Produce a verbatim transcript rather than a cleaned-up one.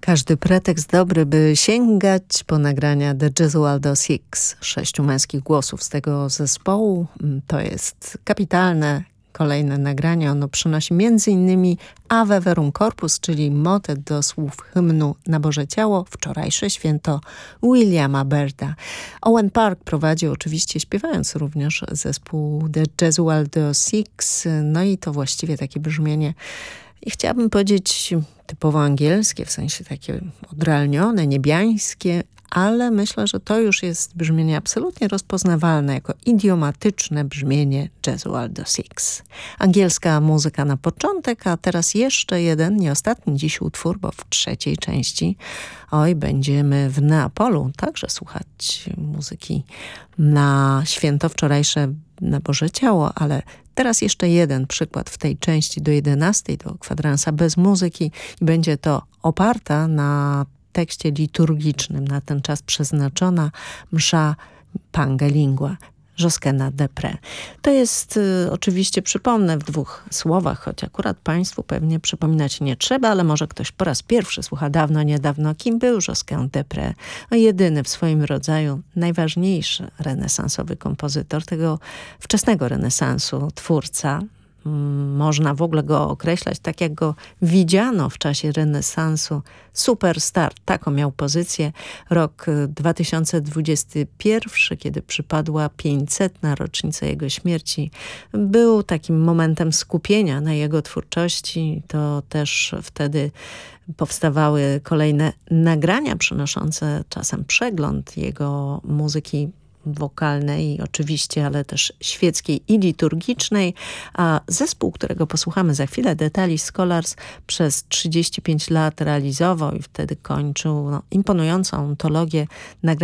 Każdy pretekst dobry, by sięgać po nagrania The Gesualdo Six. Sześciu męskich głosów z tego zespołu. To jest kapitalne kolejne nagranie. Ono przynosi między innymi Ave Verum Corpus, czyli motet do słów hymnu Na Boże Ciało, wczorajsze święto Williama Byrda. Owen Park prowadzi oczywiście, śpiewając również zespół The Gesualdo Six. No i to właściwie takie brzmienie, i chciałabym powiedzieć typowo angielskie, w sensie takie odrealnione, niebiańskie, ale myślę, że to już jest brzmienie absolutnie rozpoznawalne jako idiomatyczne brzmienie Gesualdo Six. Angielska muzyka na początek, a teraz jeszcze jeden, nie ostatni dziś utwór, bo w trzeciej części oj, będziemy w Neapolu także słuchać muzyki na święto wczorajsze Na Boże Ciało, ale teraz jeszcze jeden przykład w tej części do jedenastej, do kwadransa bez muzyki i będzie to oparta na tekście liturgicznym, na ten czas przeznaczona msza Pange Lingua, Josquina des Prez. To jest y, oczywiście, przypomnę w dwóch słowach, choć akurat Państwu pewnie przypominać nie trzeba, ale może ktoś po raz pierwszy słucha dawno, niedawno, kim był Josquin des Prez. No, jedyny w swoim rodzaju, najważniejszy renesansowy kompozytor tego wczesnego renesansu, twórca. Można w ogóle go określać tak, jak go widziano w czasie renesansu. Superstar, taką miał pozycję. Rok dwa tysiące dwudziesty pierwszy, kiedy przypadła pięćsetna rocznica jego śmierci, był takim momentem skupienia na jego twórczości. To też wtedy powstawały kolejne nagrania przynoszące czasem przegląd jego muzyki wokalnej oczywiście, ale też świeckiej i liturgicznej, a zespół, którego posłuchamy za chwilę, The Thalia Scholars, przez trzydzieści pięć lat realizował i wtedy kończył no, imponującą ontologię nagrań